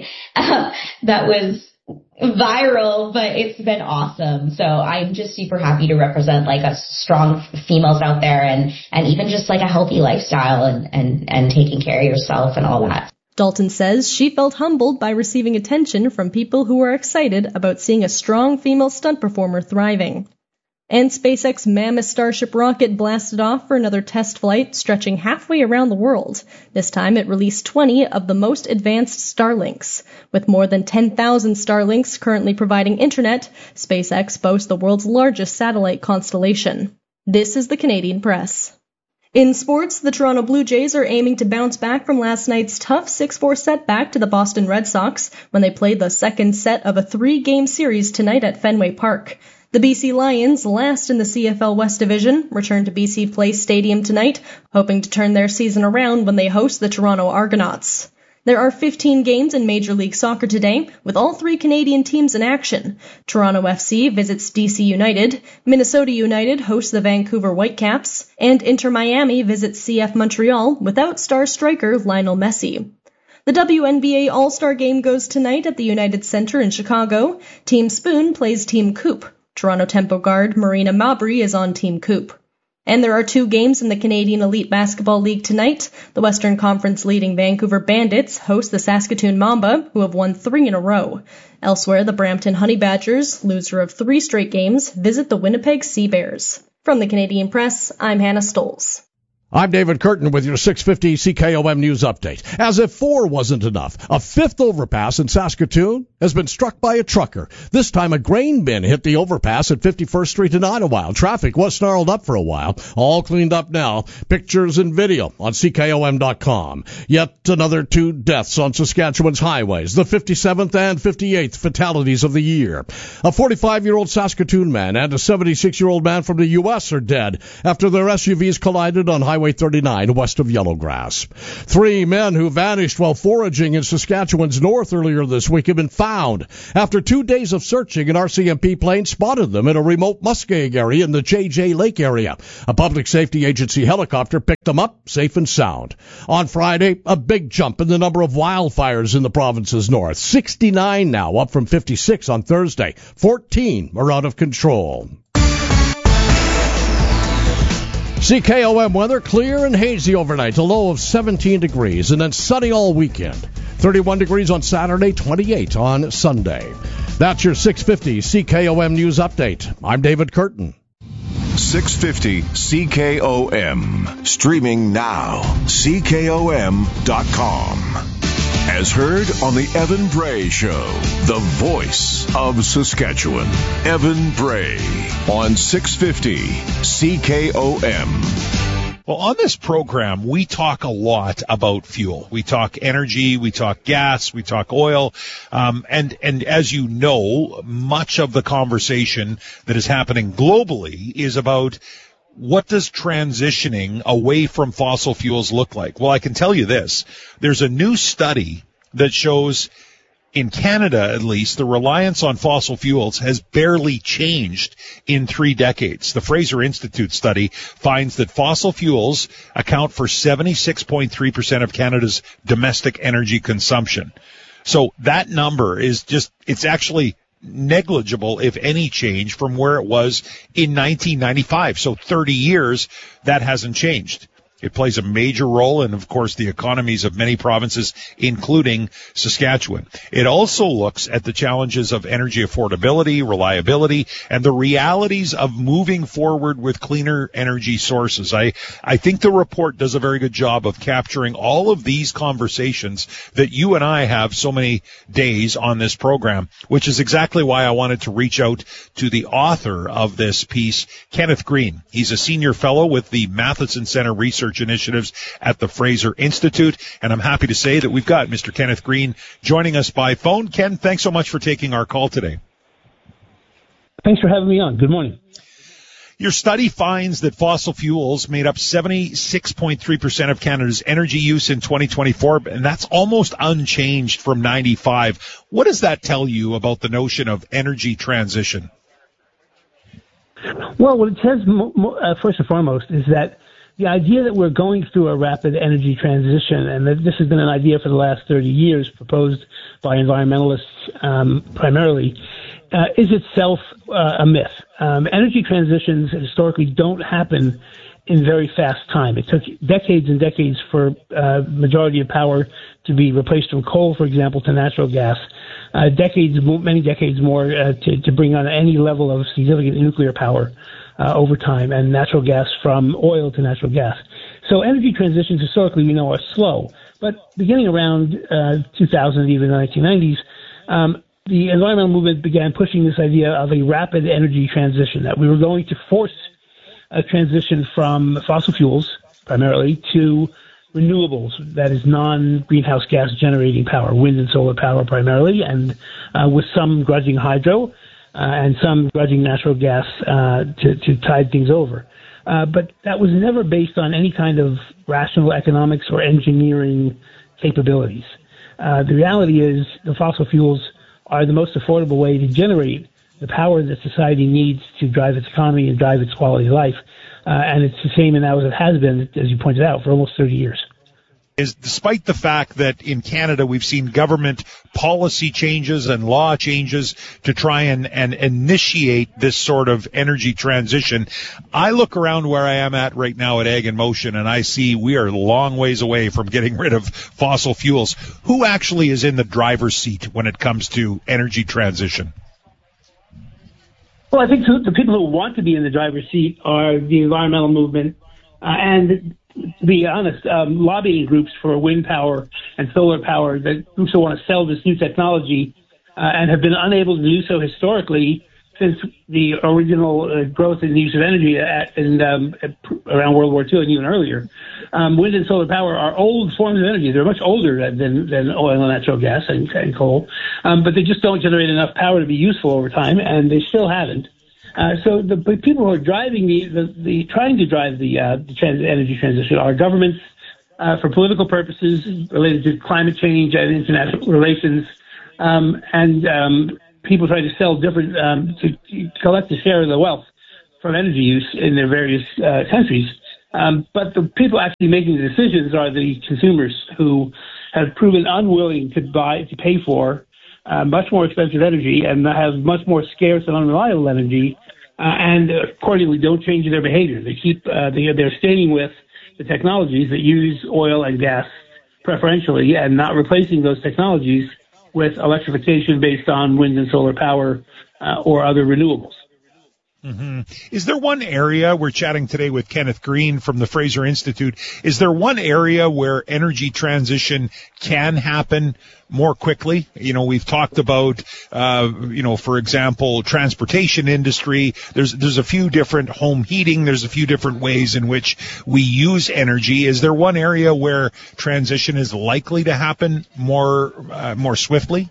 that was viral, but it's been awesome. So I'm just super happy to represent like us strong females out there and even just like a healthy lifestyle and taking care of yourself and all that. Dalton says she felt humbled by receiving attention from people who are excited about seeing a strong female stunt performer thriving. And SpaceX Mammoth Starship rocket blasted off for another test flight stretching halfway around the world. This time it released 20 of the most advanced Starlinks. With more than 10,000 Starlinks currently providing internet, SpaceX boasts the world's largest satellite constellation. This is the Canadian Press. In sports, the Toronto Blue Jays are aiming to bounce back from last night's tough 6-4 setback to the Boston Red Sox when they played the second set of a 3-game series tonight at Fenway Park. The BC Lions, last in the CFL West Division, return to BC Place Stadium tonight, hoping to turn their season around when they host the Toronto Argonauts. There are 15 games in Major League Soccer today, with all 3 Canadian teams in action. Toronto FC visits DC United, Minnesota United hosts the Vancouver Whitecaps, and Inter Miami visits CF Montreal without star striker Lionel Messi. The WNBA All-Star Game goes tonight at the United Center in Chicago. Team Spoon plays Team Coop. Toronto Tempo guard Marina Mabrey is on Team Coop. And there are 2 games in the Canadian Elite Basketball League tonight. The Western Conference leading Vancouver Bandits host the Saskatoon Mamba, who have won 3 in a row. Elsewhere, the Brampton Honey Badgers, loser of 3 straight games, visit the Winnipeg Sea Bears. From the Canadian Press, I'm Hannah Stolz. I'm David Curtin with your 650 CKOM News Update. As if 4 wasn't enough, a 5th overpass in Saskatoon has been struck by a trucker. This time a grain bin hit the overpass at 51st Street in Idlewild. Traffic was snarled up for a while. All cleaned up now. Pictures and video on CKOM.com. Yet another 2 deaths on Saskatchewan's highways. The 57th and 58th fatalities of the year. A 45-year-old Saskatoon man and a 76-year-old man from the U.S. are dead after their SUVs collided on Highway 39 west of Yellowgrass. 3 men who vanished while foraging in Saskatchewan's north earlier this week have been found. After 2 days of searching, an RCMP plane spotted them in a remote muskeg area in the JJ Lake area. A public safety agency helicopter picked them up safe and sound. On Friday, a big jump in the number of wildfires in the province's north. 69 now, up from 56 on Thursday. 14 are out of control. CKOM weather, clear and hazy overnight, a low of 17 degrees, and then sunny all weekend. 31 degrees on Saturday, 28 on Sunday. That's your 650 CKOM News Update. I'm David Curtin. 650 CKOM. Streaming now. CKOM.com. As heard on the Evan Bray Show, the voice of Saskatchewan. Evan Bray on 650 CKOM. Well, on this program, we talk a lot about fuel. We talk energy, we talk gas, we talk oil, and as you know, much of the conversation that is happening globally is about what does transitioning away from fossil fuels look like? Well, I can tell you this. There's a new study that shows, in Canada at least, the reliance on fossil fuels has barely changed in 3 decades. The Fraser Institute study finds that fossil fuels account for 76.3% of Canada's domestic energy consumption. So that number is it's actually negligible, if any, change from where it was in 1995. So 30 years, that hasn't changed. It plays a major role in, of course, the economies of many provinces, including Saskatchewan. It also looks at the challenges of energy affordability, reliability, and the realities of moving forward with cleaner energy sources. I think the report does a very good job of capturing all of these conversations that you and I have so many days on this program, which is exactly why I wanted to reach out to the author of this piece, Kenneth Green. He's a senior fellow with the Matheson Center Research Initiatives at the Fraser Institute, and I'm happy to say that we've got Mr. Kenneth Green joining us by phone. Ken, thanks so much for taking our call today. Thanks for having me on. Good morning. Your study finds that fossil fuels made up 76.3% of Canada's energy use in 2024, and that's almost unchanged from 95. What does that tell you about the notion of energy transition? Well, what it says, first and foremost, is that the idea that we're going through a rapid energy transition, and that this has been an idea for the last 30 years proposed by environmentalists primarily, is itself a myth. Energy transitions historically don't happen in very fast time. It took decades and decades for majority of power to be replaced from coal, for example, to natural gas. Many decades more to bring on any level of significant nuclear power over time, and natural gas from oil to natural gas. So energy transitions historically we know are slow, but beginning around 2000, even the 1990s, the environmental movement began pushing this idea of a rapid energy transition, that we were going to force a transition from fossil fuels primarily to renewables, that is non-greenhouse gas generating power, wind and solar power primarily, and with some grudging hydro, and some grudging natural gas to tide things over. But that was never based on any kind of rational economics or engineering capabilities. The reality is the fossil fuels are the most affordable way to generate the power that society needs to drive its economy and drive its quality of life. And it's the same now as it has been, as you pointed out, for almost 30 years. is despite the fact that in Canada we've seen government policy changes and law changes to try and initiate this sort of energy transition, I look around where I am at right now at Ag in Motion, and I see we are a long ways away from getting rid of fossil fuels. Who actually is in the driver's seat when it comes to energy transition? Well, I think the people who want to be in the driver's seat are the environmental movement and, to be honest, lobbying groups for wind power and solar power that also want to sell this new technology and have been unable to do so historically since the original growth in the use of energy around World War II and even earlier. Wind and solar power are old forms of energy. They're much older than oil and natural gas and coal, but they just don't generate enough power to be useful over time, and they still haven't. So the people who are driving trying to drive the energy transition are governments for political purposes related to climate change and international relations, and people trying to sell different to collect a share of the wealth from energy use in their various countries. But the people actually making the decisions are the consumers who have proven unwilling to pay for much more expensive energy and have much more scarce and unreliable energy, and accordingly don't change their behavior. They keep they're staying with the technologies that use oil and gas preferentially, and not replacing those technologies with electrification based on wind and solar power or other renewables. Mm-hmm. Is there one area, we're chatting today with Kenneth Green from the Fraser Institute, is there one area where energy transition can happen more quickly? You know, we've talked about, for example, transportation industry. There's a few different home heating. There's a few different ways in which we use energy. Is there one area where transition is likely to happen more swiftly?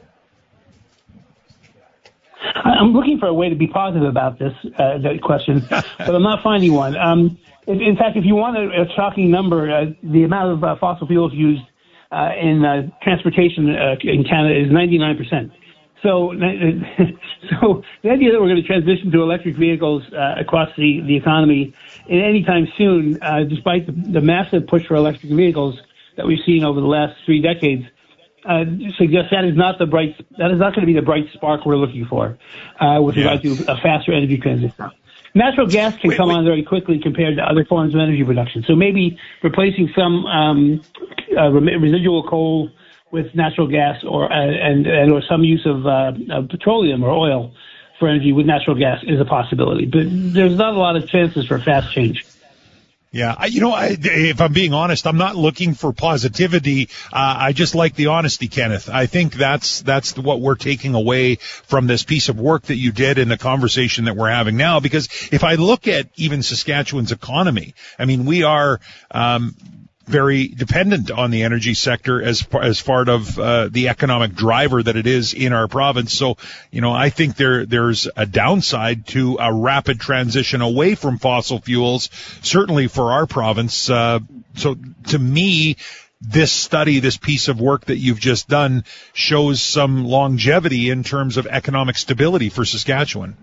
I'm looking for a way to be positive about this that question, but I'm not finding one. In fact, if you want a shocking number, the amount of fossil fuels used in transportation in Canada is 99%. So the idea that we're going to transition to electric vehicles across the economy in any time soon, despite the massive push for electric vehicles that we've seen over the last 3 decades, suggests that is not going to be the bright spark we're looking for with regard to a faster energy transition. Natural gas can come on very quickly compared to other forms of energy production. So maybe replacing some residual coal with natural gas or some use of petroleum or oil for energy with natural gas is a possibility. But there's not a lot of chances for fast change. Yeah, if I'm being honest, I'm not looking for positivity. I just like the honesty, Kenneth. I think that's what we're taking away from this piece of work that you did in the conversation that we're having now. Because if I look at even Saskatchewan's economy, I mean, we are very dependent on the energy sector as part of the economic driver that it is in our province. So, I think there's a downside to a rapid transition away from fossil fuels, certainly for our province. So to me, this study, this piece of work that you've just done shows some longevity in terms of economic stability for Saskatchewan.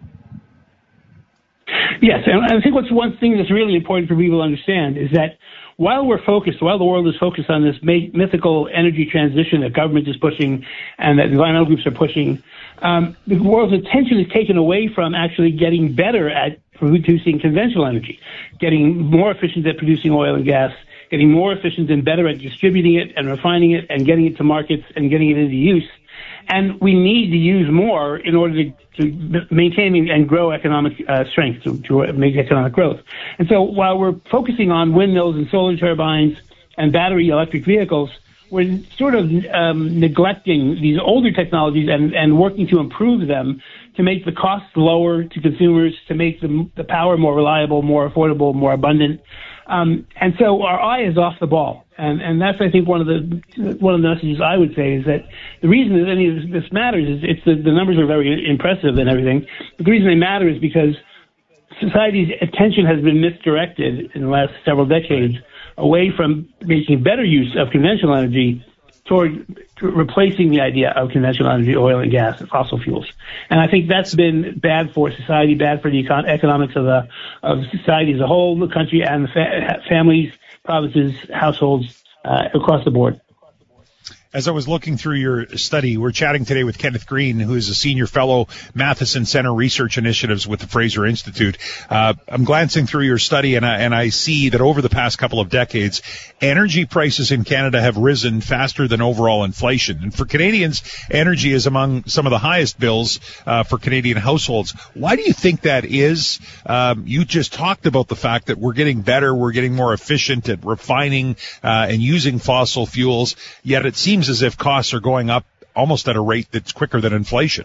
Yes, and I think what's one thing that's really important for people to understand is that while the world is focused on this mythical energy transition that government is pushing and that environmental groups are pushing, the world's attention is taken away from actually getting better at producing conventional energy, getting more efficient at producing oil and gas, getting more efficient and better at distributing it and refining it and getting it to markets and getting it into use. And we need to use more in order to maintain and grow economic strength, to make economic growth. And so while we're focusing on windmills and solar turbines and battery electric vehicles, we're sort of neglecting these older technologies and working to improve them to make the costs lower to consumers, to make the power more reliable, more affordable, more abundant. And so our eye is off the ball. And that's, I think, one of the messages I would say is that the reason that any of this matters is the numbers are very impressive and everything. But the reason they matter is because society's attention has been misdirected in the last several decades away from making better use of conventional energy toward replacing the idea of conventional energy, oil and gas, and fossil fuels. And I think that's been bad for society, bad for the economics of society as a whole, the country, and families, provinces, households across the board. As I was looking through your study, we're chatting today with Kenneth Green, who is a senior fellow, Matheson Center Research Initiatives with the Fraser Institute. I'm glancing through your study, and I see that over the past couple of decades, energy prices in Canada have risen faster than overall inflation. And for Canadians, energy is among some of the highest bills for Canadian households. Why do you think that is? You just talked about the fact that we're getting better, we're getting more efficient at refining and using fossil fuels, yet it seems as if costs are going up almost at a rate that's quicker than inflation.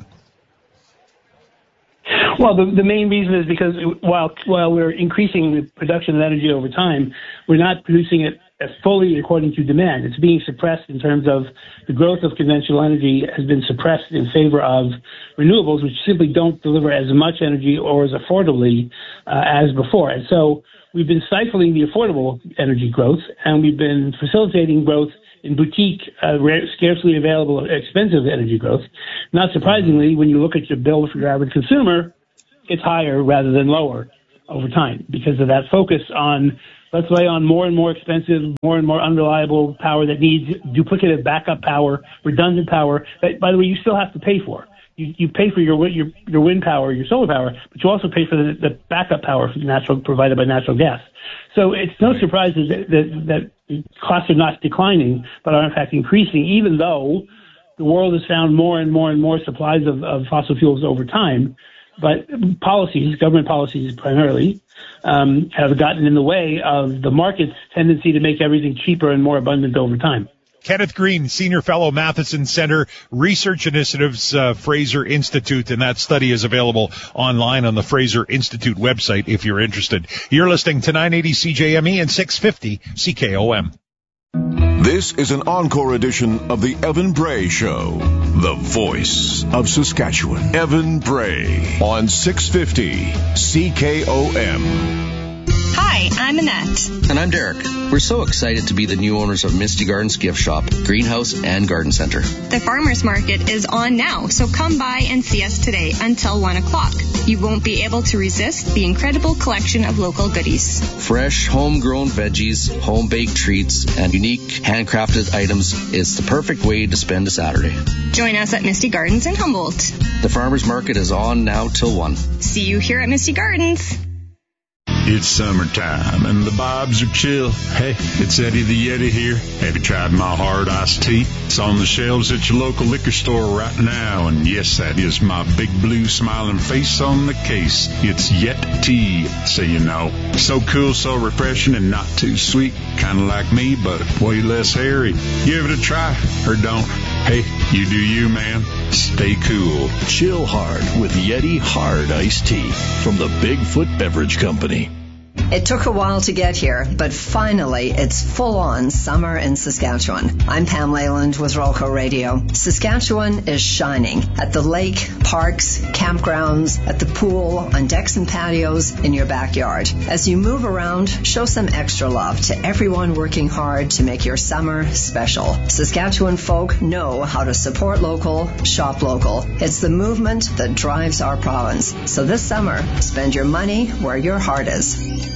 Well, the main reason is because while we're increasing the production of energy over time, we're not producing it as fully according to demand. It's being suppressed in terms of the growth of conventional energy has been suppressed in favor of renewables, which simply don't deliver as much energy or as affordably as before. And so we've been stifling the affordable energy growth, and we've been facilitating growth in boutique, scarcely available, expensive energy growth. Not surprisingly, when you look at your bill for your average consumer, it's higher rather than lower over time because of that focus on, let's lay on more and more expensive, more and more unreliable power that needs duplicative backup power, redundant power, that, by the way, you still have to pay for. You pay for your wind power, your solar power, but you also pay for the backup power provided by natural gas. So it's no surprise that costs are not declining, but are in fact increasing, even though the world has found more and more and more supplies of fossil fuels over time. But government policies primarily, have gotten in the way of the market's tendency to make everything cheaper and more abundant over time. Kenneth Green, Senior Fellow, Matheson Center Research Initiatives, Fraser Institute, and that study is available online on the Fraser Institute website if you're interested. You're listening to 980 CJME and 650 CKOM. This is an encore edition of the Evan Bray Show, the voice of Saskatchewan. Evan Bray on 650 CKOM. Hi, I'm Annette. And I'm Derek. We're so excited to be the new owners of Misty Gardens Gift Shop, Greenhouse, and Garden Center. The farmers market is on now, so come by and see us today until 1 o'clock. You won't be able to resist the incredible collection of local goodies. Fresh, homegrown veggies, home-baked treats, and unique handcrafted items is the perfect way to spend a Saturday. Join us at Misty Gardens in Humboldt. The farmers market is on now till 1. See you here at Misty Gardens. It's summertime and the vibes are chill. Hey, it's Eddie the Yeti here. Have you tried my hard iced tea? It's on the shelves at your local liquor store right now. And yes, that is my big blue smiling face on the case. It's Yet Tea, so you know. So cool, so refreshing, and not too sweet. Kind of like me, but way less hairy. Give it a try, or don't. Hey, you do you, man. Stay cool. Chill hard with Yeti Hard Iced Tea from the Bigfoot Beverage Company. It took a while to get here, but finally it's full-on summer in Saskatchewan. I'm Pam Leyland with Rolco Radio. Saskatchewan is shining at the lake, parks, campgrounds, at the pool, on decks and patios, in your backyard. As you move around, show some extra love to everyone working hard to make your summer special. Saskatchewan folk know how to support local, shop local. It's the movement that drives our province. So this summer, spend your money where your heart is.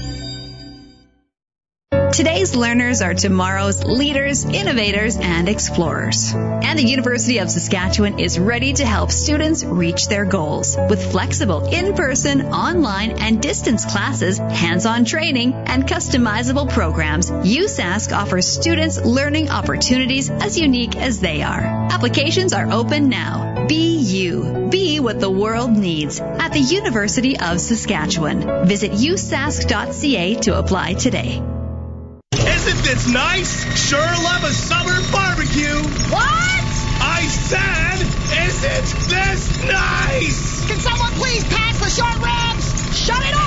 Today's learners are tomorrow's leaders, innovators, and explorers. And the University of Saskatchewan is ready to help students reach their goals. With flexible in-person, online, and distance classes, hands-on training, and customizable programs, USask offers students learning opportunities as unique as they are. Applications are open now. Be you. Be what the world needs at the University of Saskatchewan. Visit usask.ca to apply today. Isn't this nice? Sure love a summer barbecue. What? I said, isn't this nice? Can someone please pass the short ribs? Shut it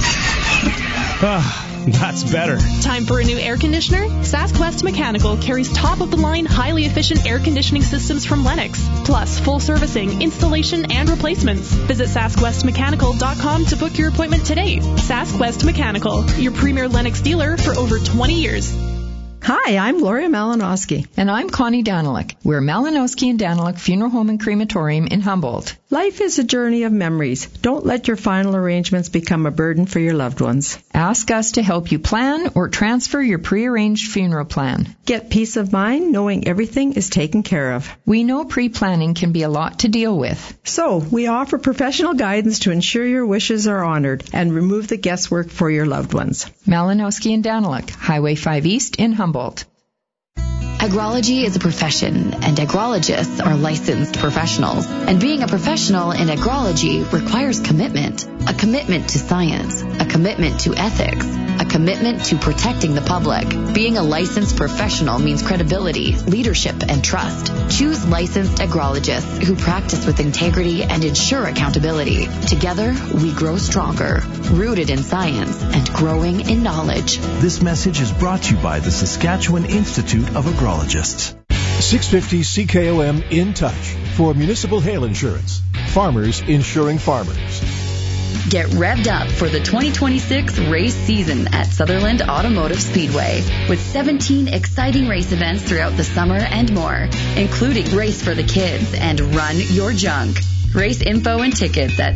off. That's better. Time for a new air conditioner? SaskWest Mechanical carries top-of-the-line, highly efficient air conditioning systems from Lennox, plus full servicing, installation, and replacements. Visit SaskWestMechanical.com to book your appointment today. SaskWest Mechanical, your premier Lennox dealer for over 20 years. Hi, I'm Gloria Malinowski. And I'm Connie Danilick. We're Malinowski and Danilick Funeral Home and Crematorium in Humboldt. Life is a journey of memories. Don't let your final arrangements become a burden for your loved ones. Ask us to help you plan or transfer your prearranged funeral plan. Get peace of mind knowing everything is taken care of. We know pre-planning can be a lot to deal with. So, we offer professional guidance to ensure your wishes are honored and remove the guesswork for your loved ones. Malinowski and Danilick, Highway 5 East in Humboldt. Agrology is a profession, and agrologists are licensed professionals. And being a professional in agrology requires commitment. A commitment to science, a commitment to ethics, a commitment to protecting the public. Being a licensed professional means credibility, leadership, and trust. Choose licensed agrologists who practice with integrity and ensure accountability. Together, we grow stronger, rooted in science and growing in knowledge. This message is brought to you by the Saskatchewan Institute of Agrologists. 650 CKOM In Touch for municipal hail insurance. Farmers insuring farmers. Get revved up for the 2026 race season at Sutherland Automotive Speedway with 17 exciting race events throughout the summer and more, including Race for the Kids and Run Your Junk. Race info and tickets at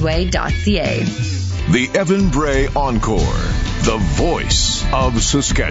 SutherlandAutomotiveSpeedway.ca. The Evan Bray Encore, the voice of Saskatchewan.